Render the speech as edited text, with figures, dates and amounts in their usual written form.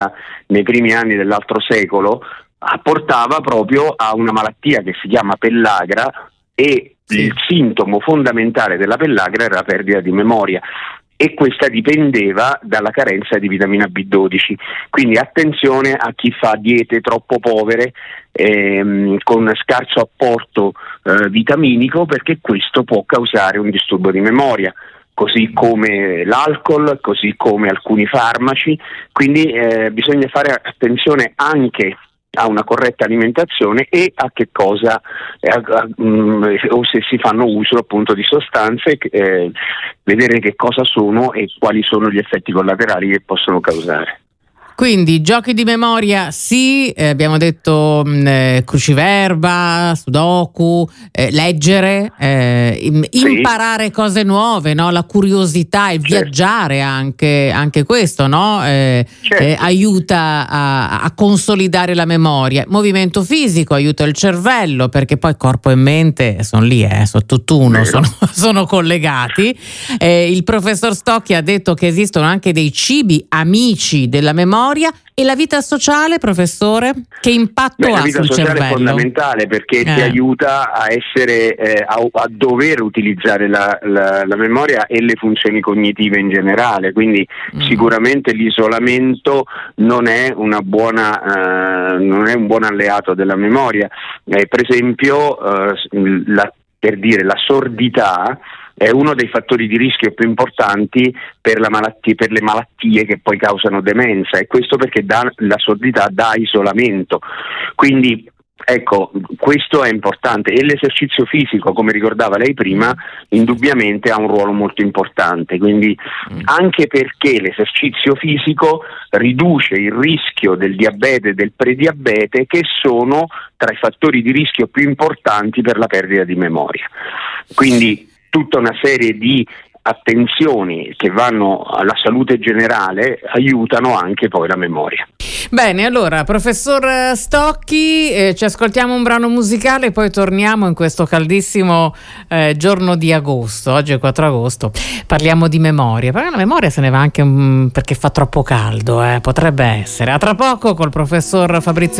nei primi anni dell'altro secolo, portava proprio a una malattia che si chiama pellagra, e il sintomo fondamentale della pellagra era la perdita di memoria, e questa dipendeva dalla carenza di vitamina B12. Quindi attenzione a chi fa diete troppo povere, con scarso apporto vitaminico, perché questo può causare un disturbo di memoria, così come l'alcol, così come alcuni farmaci. Quindi bisogna fare attenzione anche a una corretta alimentazione e a che cosa, o se si fanno uso appunto di sostanze, vedere che cosa sono e quali sono gli effetti collaterali che possono causare. Quindi giochi di memoria sì, abbiamo detto cruciverba, sudoku, leggere, imparare cose nuove, no? La curiosità, il viaggiare anche questo, no? Aiuta a consolidare la memoria. Movimento fisico aiuta il cervello, perché poi corpo e mente sono lì, sono tutt'uno, sono collegati. Il professor Stocchi ha detto che esistono anche dei cibi amici della memoria. E la vita sociale, professore, che impatto ha sul cervello? La vita sociale è fondamentale, perché ti aiuta a essere a dover utilizzare la memoria e le funzioni cognitive in generale. Quindi sicuramente l'isolamento non è un buon alleato della memoria. Per esempio, per dire, la sordità è uno dei fattori di rischio più importanti per le malattie che poi causano demenza, e questo perché la sordità dà isolamento. Quindi ecco, questo è importante, e l'esercizio fisico, come ricordava lei prima, indubbiamente ha un ruolo molto importante. Quindi anche perché l'esercizio fisico riduce il rischio del diabete e del prediabete, che sono tra i fattori di rischio più importanti per la perdita di memoria. Quindi tutta una serie di attenzioni che vanno alla salute generale aiutano anche poi la memoria. Bene, allora professor Stocchi, ci ascoltiamo un brano musicale e poi torniamo in questo caldissimo giorno di agosto. Oggi è 4 agosto, parliamo di memoria, perché la memoria se ne va anche perché fa troppo caldo, potrebbe essere. A tra poco col professor Fabrizio